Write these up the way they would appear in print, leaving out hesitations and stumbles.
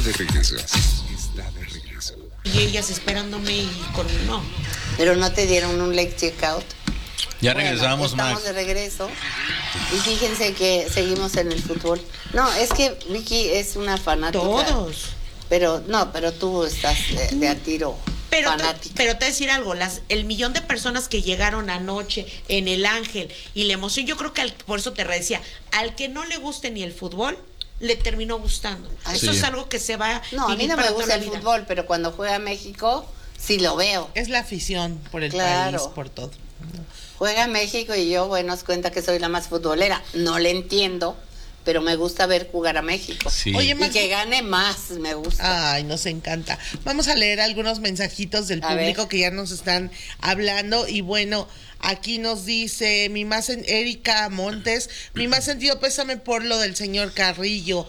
de regreso. Está de regreso. Y ellas esperándome y con no. Pero no te dieron un late checkout. Ya regresamos, Estamos Max. de regreso. Y fíjense que seguimos en el fútbol. No, es que Vicky es una fanática. Todos. Pero tú estás de a tiro. Pero te fanática. voy a decir algo, el millón de personas que llegaron anoche en el Ángel y la emoción, yo creo que por eso te decía, al que no le guste ni el fútbol, le terminó gustando. Eso es algo que se va No, a mí no me gusta el vida. fútbol, pero cuando juega México, sí lo veo. Es la afición por el país, por todo. Juega México y yo, bueno, os cuenta que soy la más futbolera. No le entiendo, pero me gusta ver jugar a México. Sí. Oye, Y Max, que gane más, me gusta. ay, nos encanta. Vamos a leer algunos mensajitos del A público ver. que ya nos están hablando. Y bueno, aquí nos dice Erika Montes, mi más sentido pésame por lo del señor Carrillo.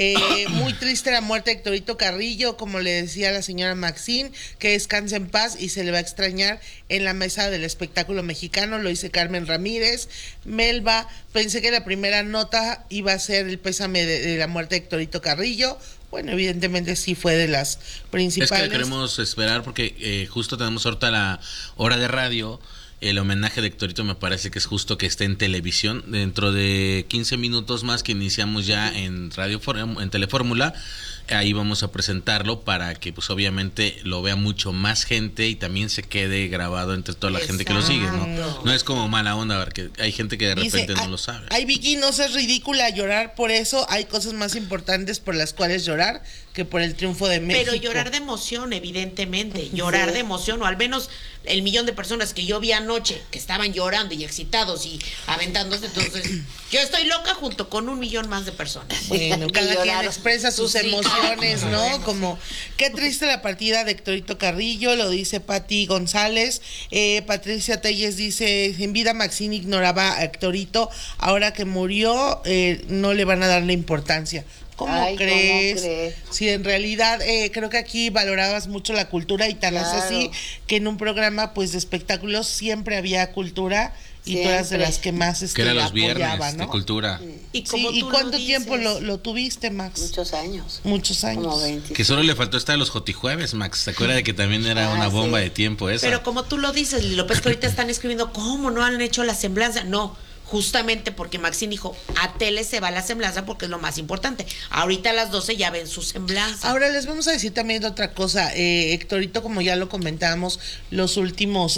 Muy triste la muerte de Héctorito Carrillo, como le decía la señora Maxine, que descanse en paz y se le va a extrañar en la mesa del espectáculo mexicano. Lo dice Carmen Ramírez. Melba, pensé que la primera nota iba a ser el pésame de la muerte de Héctorito Carrillo. Bueno, evidentemente sí fue de las principales. Es que queremos esperar porque justo tenemos ahorita la hora de radio. El homenaje de Héctorito me parece que es justo que esté en televisión. Dentro de 15 minutos más que iniciamos ya en en Telefórmula, ahí vamos a presentarlo para que pues obviamente lo vea mucho más gente y también se quede grabado entre toda la gente que lo sigue, ¿no? No es como mala onda, porque hay gente que de repente no lo sabe. Ay, Vicky, no seas ridícula llorar por eso. Hay cosas más importantes por las cuales llorar que por el triunfo de México. Pero llorar de emoción, evidentemente, llorar de emoción, o al menos el millón de personas que yo vi anoche que estaban llorando y excitados y aventándose, entonces yo estoy loca junto con 1 millón más de personas. Bueno, cada quien expresa sus Sí, emociones, claro. ¿no? Bueno, Como, qué triste la partida de Héctorito Carrillo, lo dice Pati González. Patricia Telles dice, en vida Maxine ignoraba a Héctorito, ahora que murió, no le van a dar la importancia. ¿Cómo crees? Sí, en realidad creo que aquí valorabas mucho la cultura y tal es así que en un programa pues de espectáculos siempre había cultura y tú eras de las que más que era los apoyaba, viernes, ¿no? de cultura. Y, como ¿y tú cuánto lo tiempo dices, lo tuviste, Max? Muchos años. Muchos años. Como 20. Que solo le faltó estar a los Jotijueves, Max. ¿Se acuerda de que también era una bomba de tiempo esa? Pero como tú lo dices, Lili López, que ahorita están escribiendo, ¿cómo no han hecho la semblanza? No, justamente porque Maxine dijo, a tele se va la semblanza porque es lo más importante. Ahorita a las 12 ya ven su semblanza. Ahora les vamos a decir también otra cosa. Héctorito, como ya lo comentábamos, las últimas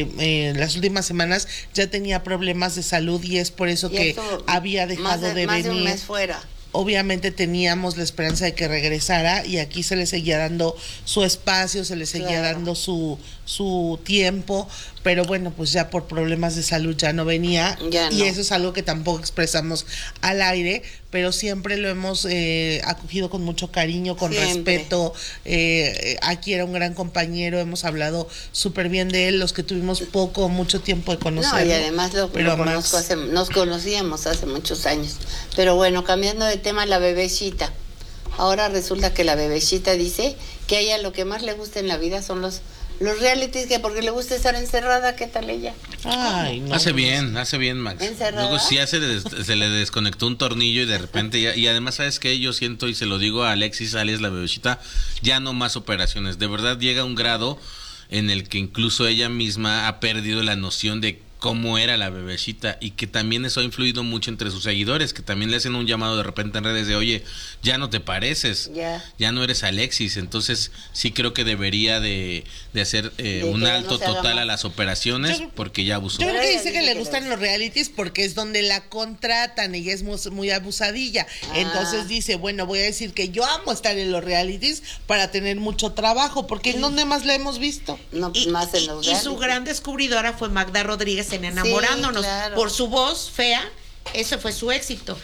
semanas ya tenía problemas de salud y es por eso que había dejado de más venir. de un mes fuera. Obviamente teníamos la esperanza de que regresara y aquí se le seguía dando su espacio, se le seguía dando su tiempo, pero bueno, pues ya por problemas de salud ya no venía y eso es algo que tampoco expresamos al aire, pero siempre lo hemos acogido con mucho cariño, con respeto. Aquí era un gran compañero, hemos hablado súper bien de él, los que tuvimos mucho tiempo de conocerlo. No, y además nos conocíamos hace muchos años. Pero bueno, cambiando de tema, la bebecita. Ahora resulta que la bebecita dice que a ella lo que más le gusta en la vida son los realities, que porque le gusta estar encerrada. ¿Qué tal ella? Ay, no. Hace bien, Max. ¿Encerrada? Luego sí se le desconectó un tornillo y de repente ya, y además, ¿sabes qué? Yo siento, y se lo digo a Alexis, alias la bebecita, ya no más operaciones. De verdad llega un grado en el que incluso ella misma ha perdido la noción de cómo era la bebecita, y que también eso ha influido mucho entre sus seguidores, que también le hacen un llamado de repente en redes de, oye, ya no te pareces, ya no eres Alexis. Entonces sí creo que debería de hacer un alto total a las operaciones, porque ya abusó. Yo creo que dice que le gustan los realities porque es donde la contratan, ella es muy abusadilla. Entonces dice, bueno, voy a decir que yo amo estar en los realities para tener mucho trabajo, porque ¿en dónde más la hemos visto? No, más en los y su gran descubridora fue Magda Rodríguez en Enamorándonos. Por su voz fea, ese fue su éxito.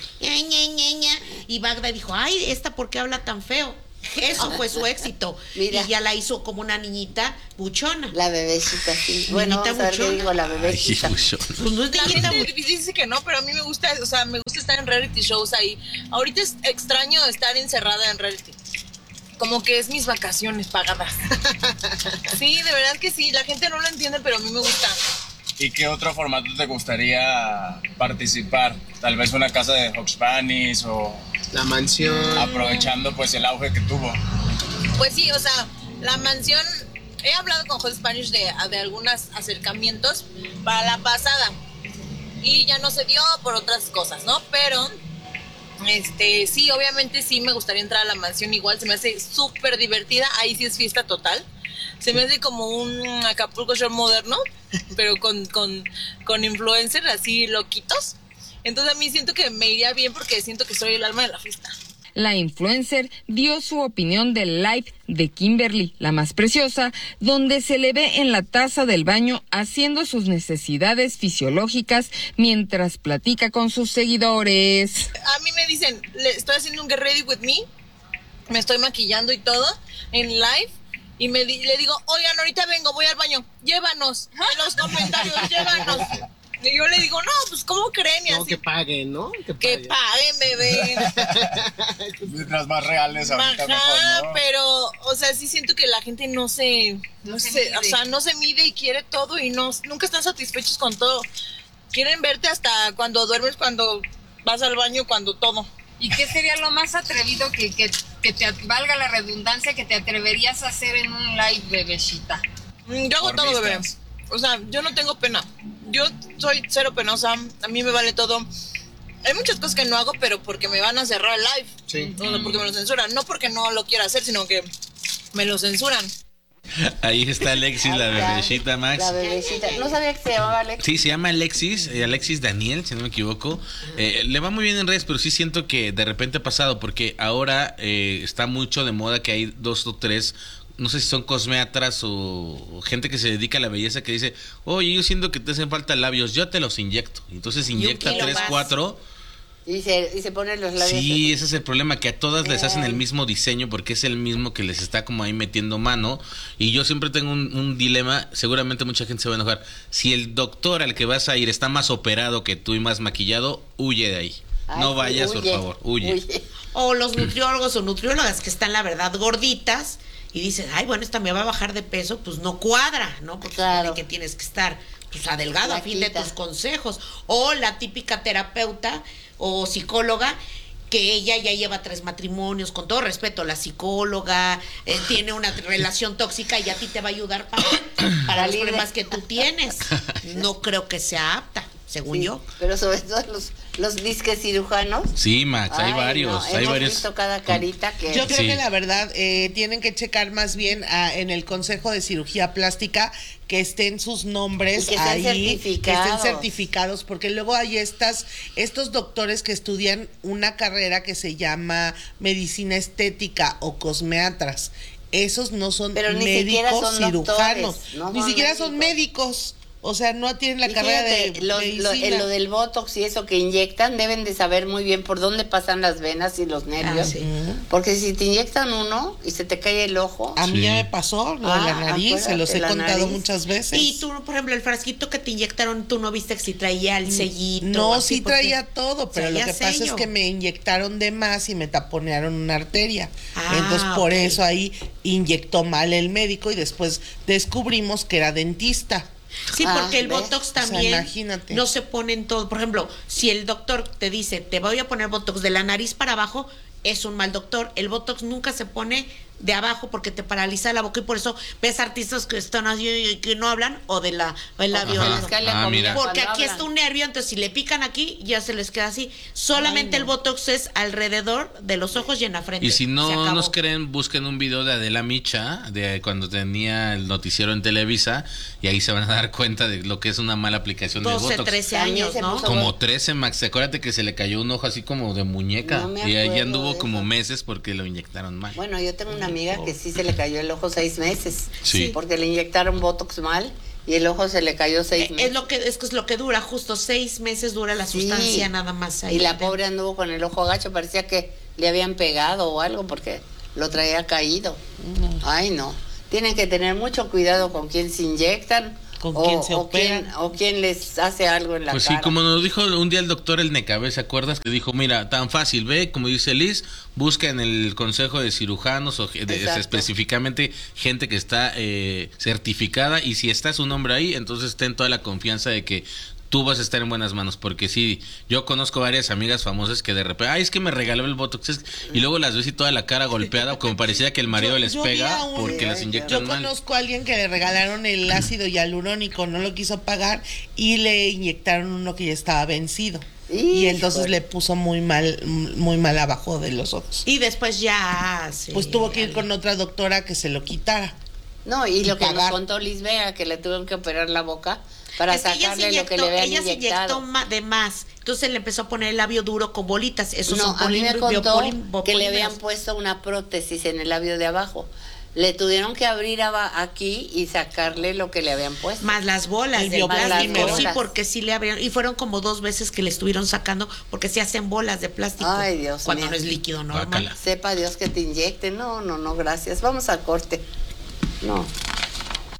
Y Magda dijo, ay, ¿esta por qué habla tan feo? Eso fue su éxito. Mira. Y ya la hizo como una niñita buchona. La bebecita, sí. Bueno, vamos a ver qué digo, la bebecita. Pues no es La niñita gente dice que no, pero a mí me gusta, o sea, me gusta estar en reality shows ahí. Ahorita es extraño estar encerrada en reality. Como que es mis vacaciones pagadas. Sí, de verdad que sí, la gente no lo entiende, pero a mí me gusta. ¿Y qué otro formato te gustaría participar? Tal vez una casa de Hawks Bunnies o La mansión. Aprovechando pues el auge que tuvo. Pues sí, o sea, la mansión, he hablado con Hot Spanish de algunos acercamientos para la pasada y ya no se dio por otras cosas, ¿no? Pero sí, obviamente sí me gustaría entrar a la mansión, igual se me hace súper divertida, ahí sí es fiesta total. Se me hace como un Acapulco Shore moderno, pero con influencers así loquitos. Entonces a mí siento que me iría bien porque siento que soy el alma de la fiesta. La influencer dio su opinión del live de Kimberly, la más preciosa, donde se le ve en la taza del baño haciendo sus necesidades fisiológicas mientras platica con sus seguidores. A mí me dicen, estoy haciendo un Get Ready With Me, me estoy maquillando y todo en live. Y le digo, oigan, ahorita vengo, voy al baño, llévanos, en los comentarios, llévanos. Y yo le digo, no, pues, ¿cómo creen? Y No, así, que paguen, ¿no? que paguen, bebé. Mientras más reales ahorita mejor, ¿no? Pero, o sea, sí siento que la gente no se mide y quiere todo y nunca están satisfechos con todo. Quieren verte hasta cuando duermes, cuando vas al baño, cuando todo. ¿Y qué sería lo más atrevido que te valga la redundancia que te atreverías a hacer en un live, bebecita? Yo hago todo, bebé. O sea, yo no tengo pena. Yo soy cero penosa. A mí me vale todo. Hay muchas cosas que no hago, pero porque me van a cerrar el live. Sí. No, porque me lo censuran. No porque no lo quiera hacer, sino que me lo censuran. Ahí está Alexis, la bebecita, Max. La bebecita. No sabía que se llamaba Alexis. Sí, se llama Alexis, Alexis Daniel, si no me equivoco. Le va muy bien en redes, pero sí siento que de repente ha pasado, porque ahora está mucho de moda que hay 2 o 3, no sé si son cosméatras o gente que se dedica a la belleza, que dice, oye, yo siento que te hacen falta labios, yo te los inyecto. Entonces inyecta 3, 4... Y se ponen los labios. Sí, ese es el problema, que a todas les hacen el mismo diseño porque es el mismo que les está como ahí metiendo mano. Y yo siempre tengo un dilema, seguramente mucha gente se va a enojar. Si el doctor al que vas a ir está más operado que tú y más maquillado, huye de ahí. Ay, no vayas, huye, por favor, huye. O los nutriólogos o nutriólogas que están, la verdad, gorditas y dicen, ay, bueno, esta me va a bajar de peso, pues no cuadra, ¿no? Porque supone que tienes que estar pues adelgado a fin de tus consejos. O la típica terapeuta o psicóloga que ella ya lleva 3 matrimonios, con todo respeto, la psicóloga tiene una relación tóxica y a ti te va a ayudar para los problemas que tú tienes. No creo que sea apta, según yo. Pero sobre todo los disques cirujanos. Sí, Max, hay varios. No, hemos visto cada carita que... Yo creo que la verdad tienen que checar más bien en el Consejo de Cirugía Plástica que estén sus nombres que ahí, certificados. que estén certificados, porque luego hay estos doctores que estudian una carrera que se llama medicina estética o cosméatras. Esos no son médicos cirujanos, ni siquiera son médicos. O sea, no tienen la carrera de medicina. Lo del botox y eso que inyectan, deben de saber muy bien por dónde pasan las venas y los nervios. Sí. Porque si te inyectan uno y se te cae el ojo. A mí ya me pasó lo de la nariz, se los he contado muchas veces. Y tú, por ejemplo, el frasquito que te inyectaron, tú no viste si traía el sellito. No, sí traía todo, pero lo que pasa es que me inyectaron de más y me taponearon una arteria. Entonces, por eso ahí inyectó mal el médico y después descubrimos que era dentista. Sí, porque el Botox también no se pone en todo. Por ejemplo, si el doctor te dice, te voy a poner Botox de la nariz para abajo, es un mal doctor. El Botox nunca se pone de abajo porque te paraliza la boca y por eso ves artistas que están así y que no hablan o de el labio. Porque aquí está un nervio, entonces si le pican aquí ya se les queda así. Solamente el Botox es alrededor de los ojos y en la frente. Y si no nos creen, busquen un video de Adela Micha, de cuando tenía el noticiero en Televisa, y ahí se van a dar cuenta de lo que es una mala aplicación de Botox. 13 años, ¿no? Como 13, Max. Acuérdate que se le cayó un ojo así como de muñeca y ahí anduvo como meses porque lo inyectaron mal. Bueno, yo tengo una amiga que sí se le cayó el ojo 6 meses. Sí. Porque le inyectaron Botox mal y el ojo se le cayó 6 meses. Es lo que dura, justo 6 meses dura la sustancia nada más ahí. Y la pobre anduvo con el ojo gacho, parecía que le habían pegado o algo porque lo traía caído. Ay, no. Tienen que tener mucho cuidado con quién se inyectan. ¿Con quién se operan? O quién les hace algo en la cara. Pues sí, como nos dijo un día el doctor El Necabe, ¿se acuerdas? Que dijo, mira, tan fácil, ve, como dice Liz, busca en el consejo de cirujanos o específicamente gente que está certificada, y si está su nombre ahí, entonces ten toda la confianza de que tú vas a estar en buenas manos, porque sí, yo conozco varias amigas famosas que de repente, ay, es que me regaló el Botox, y luego las ves y toda la cara golpeada, como parecía que el marido les pega porque las inyectan mal. Yo conozco a alguien que le regalaron el ácido hialurónico, no lo quiso pagar y le inyectaron uno que ya estaba vencido. Y entonces le puso muy mal abajo de los ojos. Y después ya... Sí, pues tuvo que ir con otra doctora que se lo quitara. No, y lo que nos contó Liz Vega, que le tuvieron que operar la boca para sacarle lo que le habían inyectado. Ella se inyectó de más, entonces le empezó a poner el labio duro con bolitas. Esos no, son a mí me contó que le habían puesto una prótesis en el labio de abajo. Le tuvieron que abrir aquí y sacarle lo que le habían puesto. Más las bolas de plástico, sí, porque sí le abrieron. Y fueron como 2 veces que le estuvieron sacando, porque se hacen bolas de plástico. Ay, Dios cuando mío. No es líquido normal. Sepa Dios que te inyecte. No, gracias. Vamos al corte. No.